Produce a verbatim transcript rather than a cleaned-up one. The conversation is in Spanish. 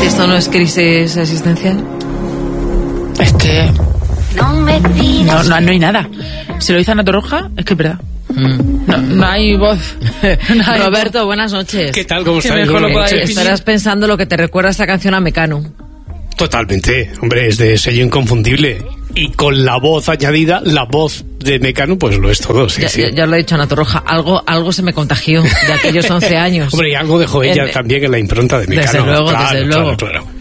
Si esto no es crisis existencial. Es que... No, no, no hay nada. Si lo dice Ana Torroja, es que es verdad. Mm. No, no hay voz. No hay Roberto, voz. Buenas noches. ¿Qué tal? ¿Cómo estás? Estarás pensando lo que te recuerda esta canción a Mecano. Totalmente. Hombre, es de sello inconfundible. Y con la voz añadida, la voz de Mecano, pues lo es todo. Sí, ya, sí. Ya, ya lo he dicho, Ana Torroja. Algo, algo se me contagió de aquellos once años. Hombre, y algo dejó ella en, también en la impronta de Mecano. Desde luego, claro, desde luego. Claro, claro.